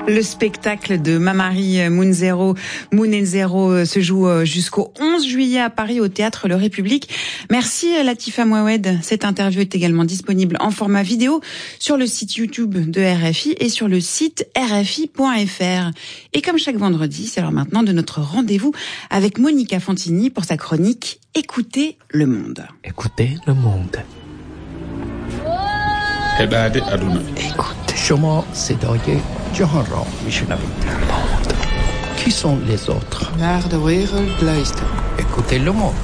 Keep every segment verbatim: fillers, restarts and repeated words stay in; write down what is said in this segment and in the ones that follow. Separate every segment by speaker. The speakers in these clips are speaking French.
Speaker 1: Le spectacle de Mamari Moon Zero, Moon and Zero se joue jusqu'au onze juillet à Paris au Théâtre Le République. Merci Latifa Mouawed. Cette interview est également disponible en format vidéo sur le site YouTube de R F I et sur le site r f i point f r. Et comme chaque vendredi, c'est l'heure maintenant de notre rendez-vous avec Monica Fantini pour sa chronique Écoutez le monde.
Speaker 2: Écoutez le monde.
Speaker 3: Écoute, شما صدای جهان را میشنوید. Qui sont les autres?
Speaker 4: Naar de wereld luisteren.
Speaker 3: Écoutez le monde.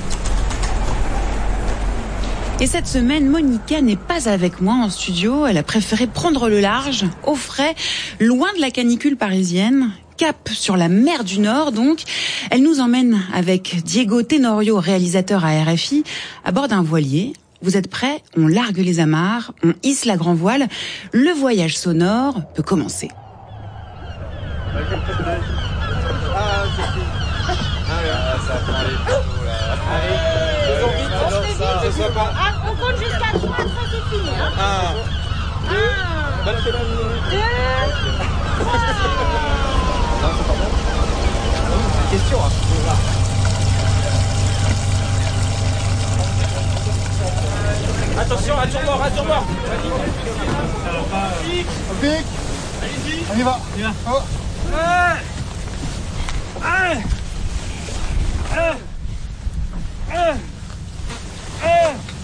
Speaker 1: Et cette semaine, Monica n'est pas avec moi en studio. Elle a préféré prendre le large, au frais, loin de la canicule parisienne. Cap sur la mer du Nord, donc. Elle nous emmène avec Diego Tenorio, réalisateur à R F I, à bord d'un voilier. Vous êtes prêts? On largue les amarres, on hisse la grand voile. Le voyage sonore peut commencer.
Speaker 5: On compte jusqu'à trois, après c'est fini. Hein. Un, deux, deux, trois.
Speaker 6: Question, hein. Attention, à tour mort, à tour mort.
Speaker 7: On pique. On y va. On y va. Oh.
Speaker 6: Un. Un. Un. Un. Un.